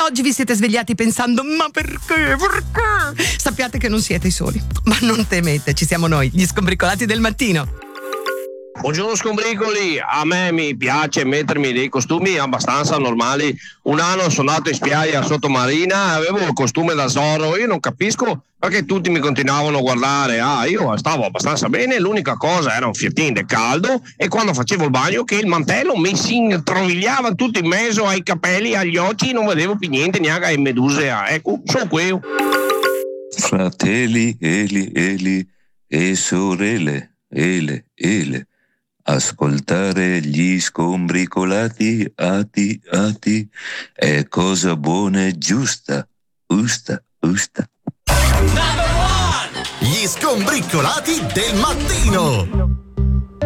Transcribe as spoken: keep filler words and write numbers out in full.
oggi vi siete svegliati pensando ma perché, perché? Sappiate che non siete i soli, ma non temete, ci siamo noi, gli scombricolati del mattino. Buongiorno scombricoli, a me mi piace mettermi dei costumi abbastanza normali. Un anno sono andato in spiaggia sottomarina, avevo il costume da Zorro, io non capisco perché tutti mi continuavano a guardare. Ah, io stavo abbastanza bene, l'unica cosa era un fiatin del caldo e quando facevo il bagno che il mantello mi si introvigliava tutto in mezzo ai capelli, agli occhi, non vedevo più niente, neanche alle meduse. Ah, ecco, sono qui. Fratelli, Eli, Eli e sorelle, Ele, Ele. Ascoltare gli scombricolati, ati, ati, è cosa buona e giusta, usta, usta. Gli scombricolati del mattino.